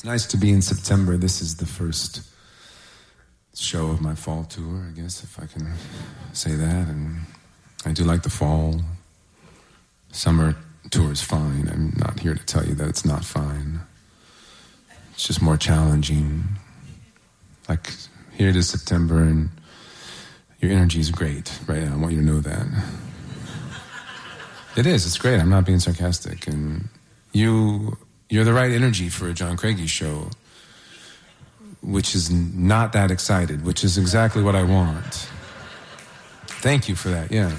It's nice to be in September. This is the first show of my fall tour, I guess, if I can say that. And I do like the fall. Summer tour is fine. I'm not here to tell you that it's not fine. It's just more challenging. Like, here it is September, and your energy is great right now. I want you to know that. It is. It's great. I'm not being sarcastic. And you're the right energy for a John Craigie show, which is not that excited, which is exactly what I want. Thank you for that, yeah.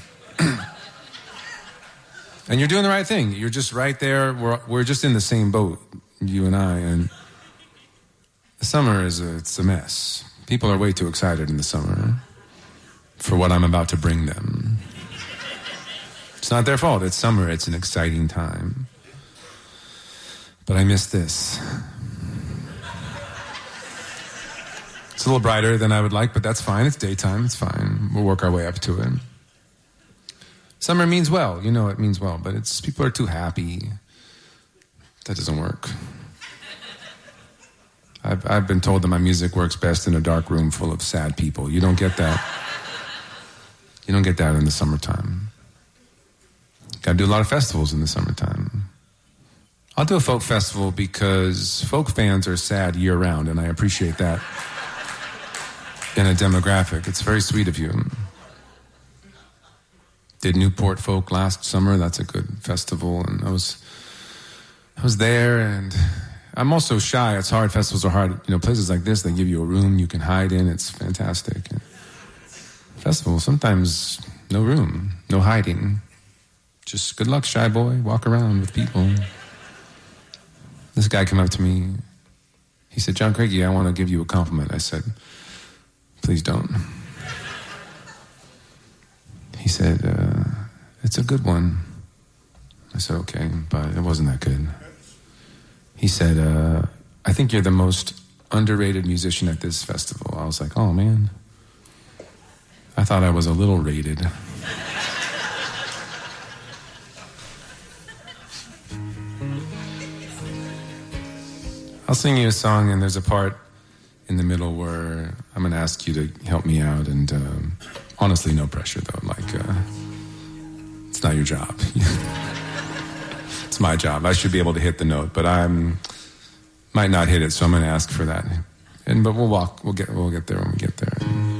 And you're doing the right thing. You're just right there. We're just in the same boat, you and I. And the summer it's a mess. People are way too excited in the summer for what I'm about to bring them. It's not their fault. It's summer. It's an exciting time. But I miss this. It's a little brighter than I would like, but that's fine. It's daytime. It's fine. We'll work our way up to it. Summer means well. You know it means well, but people are too happy. That doesn't work. I've been told that my music works best in a dark room full of sad people. You don't get that. You don't get that in the summertime. Gotta do a lot of festivals in the summertime. I'll do a folk festival because folk fans are sad year-round, and I appreciate that in a demographic. It's very sweet of you. Did Newport Folk last summer. That's a good festival, and I was there, and I'm also shy. It's hard. Festivals are hard. You know, places like this, they give you a room you can hide in. It's fantastic. Festival, sometimes no room, no hiding. Just good luck, shy boy. Walk around with people. This guy came up to me. He said, John Craigie, I want to give you a compliment. I said, please don't. He said, it's a good one. I said, okay, but it wasn't that good. He said, I think you're the most underrated musician at this festival. I was like, oh, man. I thought I was a little rated. I'll sing you a song, and there's a part in the middle where I'm going to ask you to help me out, and honestly, no pressure, though. Like, it's not your job. It's my job. I should be able to hit the note, but I might not hit it, so I'm going to ask for that. But we'll get there when we get there.